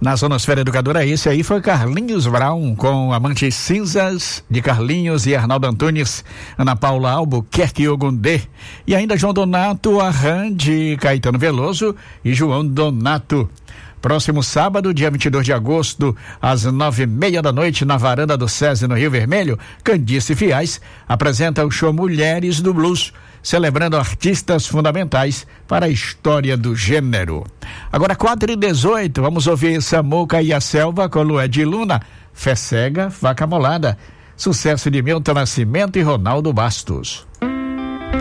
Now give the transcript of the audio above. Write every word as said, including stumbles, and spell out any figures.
Na Sonosfera Educadora, esse aí foi Carlinhos Brown com Amantes Cinzas de Carlinhos e Arnaldo Antunes, Ana Paula Albuquerque Ogundê e ainda João Donato Arran de Caetano Veloso e João Donato. Próximo sábado, dia vinte e dois de agosto, às nove e meia da noite, na varanda do SESI, no Rio Vermelho, Candice Fiais apresenta o show Mulheres do Blues, celebrando artistas fundamentais para a história do gênero. Agora, quatro e dezoito, vamos ouvir Samuca e a Selva com Lué de Luna, Fé Cega, Vaca Molada, sucesso de Milton Nascimento e Ronaldo Bastos.